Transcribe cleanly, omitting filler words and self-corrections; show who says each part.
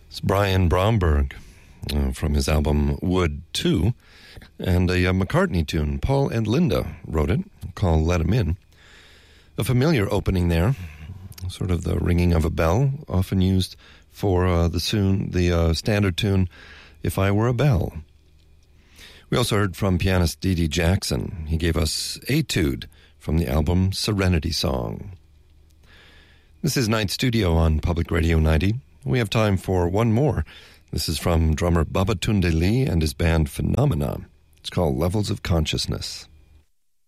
Speaker 1: It's Brian Bromberg from his album Wood 2, and a McCartney tune. Paul and Linda wrote it, called Let 'Em In. A familiar opening there, sort of the ringing of a bell, often used for the standard tune, If I Were a Bell. We also heard from pianist Dee Dee Jackson. He gave us Etude from the album Serenity Song. This is Night Studio on Public Radio 90. We have time for one more. This is from drummer Babatunde Lee and his band Phenomena. It's called Levels of Consciousness.